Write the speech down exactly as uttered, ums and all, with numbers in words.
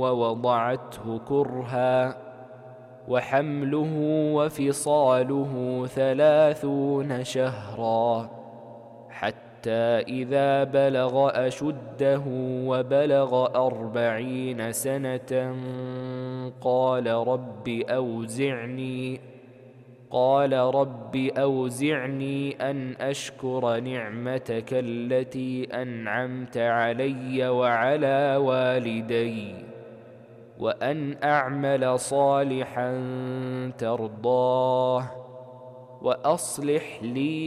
ووضعته كرها، وحمله وفصاله ثلاثون شهرا، حتى إذا بلغ أشده وبلغ أربعين سنة قال رب أوزعني قال رب أوزعني أن أشكر نعمتك التي أنعمت علي وعلى والدي، وأن أعمل صالحا ترضاه، وأصلح لي